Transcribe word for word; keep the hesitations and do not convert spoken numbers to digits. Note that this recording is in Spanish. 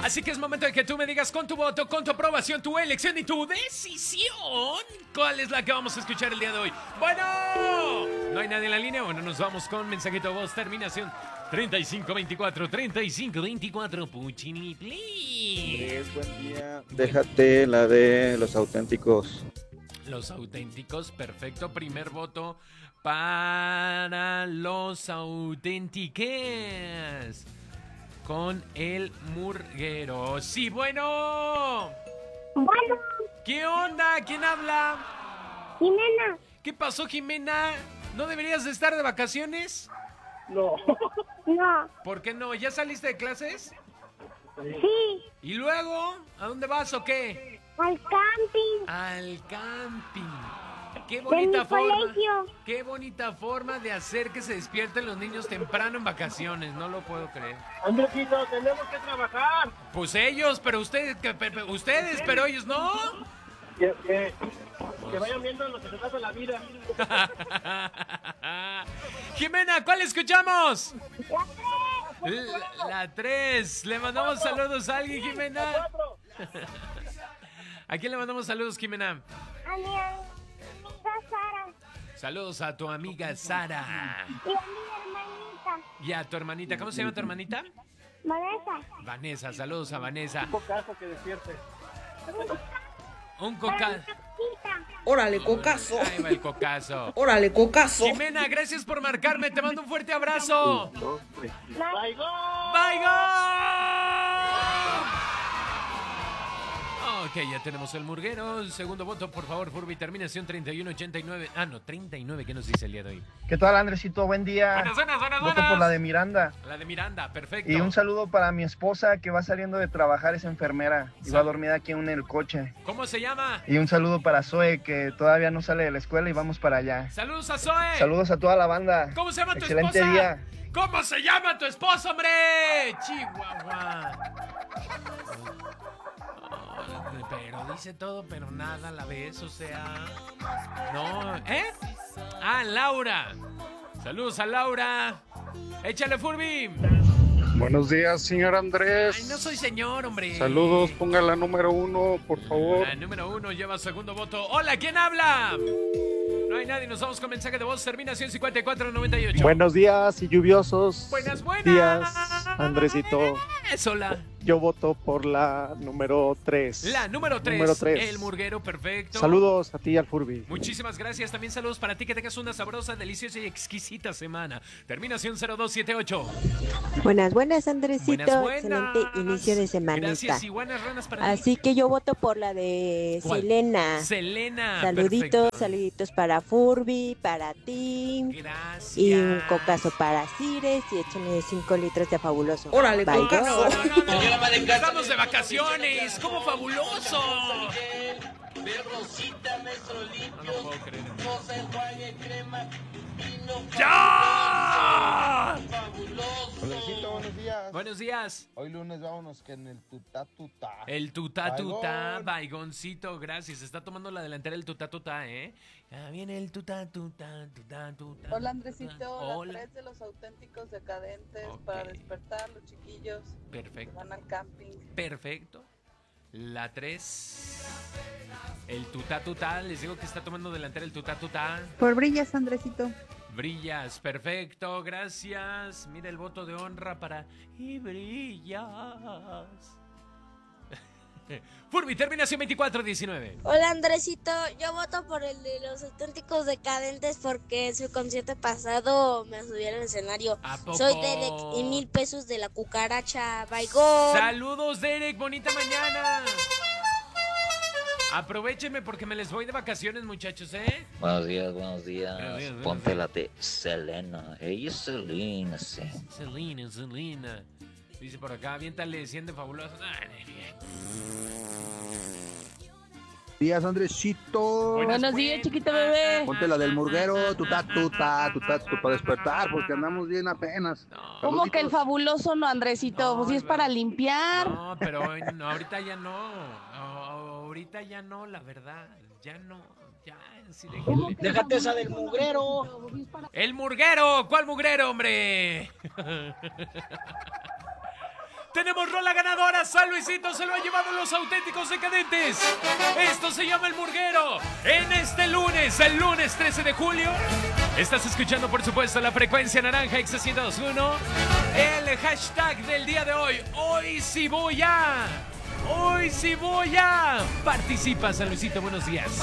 Así que es momento de que tú me digas con tu voto, con tu aprobación, tu elección y tu decisión, ¿cuál es la que vamos a escuchar el día de hoy? Bueno, ¿no hay nadie en la línea? Bueno, nos vamos con mensajito de voz, terminación treinta y cinco veinticuatro, treinta y cinco veinticuatro, Puccini, please. Andrés, buen día. Déjate la de los auténticos. Los auténticos, perfecto. Primer voto para los auténticos. Con el murguero. Sí, bueno. Bueno, ¿Qué onda? ¿Quién habla? Jimena, ¿Qué pasó, Jimena? ¿No deberías de estar de vacaciones? no. ¿Por qué no? ¿Ya saliste de clases? Sí, ¿Y luego? ¿A dónde vas o qué? al camping Al camping. Qué de bonita mi forma. colegio. Qué bonita forma de hacer que se despierten los niños temprano en vacaciones. No lo puedo creer. Andresito, tenemos que trabajar. Pues ellos, pero ustedes, que- pe- pe- ustedes, pero ellos no. Que, que, que vayan viendo lo que se trata la vida. Jimena, ¿cuál escuchamos? La tres. Le mandamos saludos a alguien, Jimena. ¿A quién le mandamos saludos, Jimena? A mi amiga Sara Saludos a tu amiga Sara. y a mi hermanita Y a tu hermanita. ¿Cómo se llama tu hermanita? Vanessa. Vanessa. Saludos a Vanessa. Cocazo que despierte. Un coca... Tita. Órale, cocazo. Ahí va el cocazo. Órale, cocazo. Jimena, gracias por marcarme. Te mando un fuerte abrazo. ¡Bye, go! ¡Bye, go! Ok, ya tenemos el murguero. Segundo voto, por favor, Furby. Terminación treinta y uno ochenta y nueve. Ah, no, treinta y nueve. ¿Qué nos dice el día de hoy? ¿Qué tal, Andresito? Buen día. Buenas, buenas, buenas, Voto buenas. por la de Miranda. La de Miranda, perfecto. Y un saludo para mi esposa que va saliendo de trabajar, es enfermera y va Sal- dormida aquí en el coche. ¿Cómo se llama? Y un saludo para Zoe que todavía no sale de la escuela y vamos para allá. Saludos a Zoe. Saludos a toda la banda. ¿Cómo se llama tu Excelente esposa? día. ¿Cómo se llama tu esposa, hombre? Chihuahua. Oh, pero dice todo, pero nada a la vez, o sea... No, ¿eh? Ah, Laura. Saludos a Laura. Échale, Furby. Buenos días, señor Andrés. Ay, no soy señor, hombre. Saludos, ponga la número uno, por favor. La número uno lleva segundo voto. Hola, ¿quién habla? No hay nadie, nos vamos con mensaje de voz. Terminación cincuenta y cuatro noventa y ocho. Buenos días y lluviosos Buenas, buenas. días, Andresito. Hola. Yo voto por la número tres. La número tres. Número tres. El murguero, perfecto. Saludos a ti y al Furby. Muchísimas gracias. También saludos para ti. Que tengas una sabrosa, deliciosa y exquisita semana. Terminación cero dos siete ocho. Buenas, buenas, Andresito. Buenas, buenas. Excelente inicio de semanita. Gracias y buenas ranas para Así que yo voto por la de ¿Cuál? Selena. ti. Selena. Saluditos, perfecto. saluditos para Furby, para ti. Gracias. Y un cocazo para Cires y échame cinco litros de fabuloso. Órale, Bye, cocazo. No, no, no, no. Estamos de vacaciones. ¡Cómo fabuloso! No lo puedo creer. ¡Ya! Andresito, buenos días. Buenos días. Hoy lunes vámonos que en el tutá tutá. El tutá tutá, Baigón. baigoncito, gracias. Está tomando la delantera el tutá tutá, ¿eh? Ya viene el tutá tutá, tutá tutá. Hola Andresito, Hola. la tres de los auténticos decadentes Ok. para despertar los chiquillos que Perfecto, van al camping. perfecto. La tres. El tutá tutá, les digo que está tomando delantera el tutá tutá. Por brillas Andresito. Brillas, perfecto, gracias. Mira el voto de honra para... Y brillas. Furby, terminación veinticuatro diecinueve. Hola Andresito, yo voto por el de los auténticos decadentes porque en su concierto pasado me subí al escenario. ¿A poco? Soy Derek y mil pesos de la cucaracha. Baigón. Saludos, Derek, bonita mañana. Aprovechenme porque me les voy de vacaciones, muchachos, ¿eh? Buenos días, buenos días. Buenos días, buenos Ponte días. la de Selena. Ella es Selena, sí. Selena, Selena. Dice por acá, aviéntale cien de fabuloso. Ay, Días, Andresito. Buenas, Buenos días, buenas. chiquito bebé. Ponte la del murguero, tutá, tutá, tutá, tutá, para despertar, porque andamos bien apenas. No, ¿Cómo que el fabuloso no, Andresito? No, pues si es va. para limpiar. no, pero hoy no, ahorita ya no. No, ahorita ya no, la verdad. Ya no. Ya, sí, déjenle. Déjate esa del mugrero. El murguero. ¿Cuál mugrero, hombre? Tenemos rola ganadora. San Luisito se lo ha llevado los auténticos decadentes. Esto se llama El Murguero. En este lunes, el lunes trece de julio. Estás escuchando, por supuesto, la frecuencia naranja X ciento dos punto uno. El hashtag del día de hoy. Hoy sí voy a... Hoy sí voy a... Participa, San Luisito, buenos días.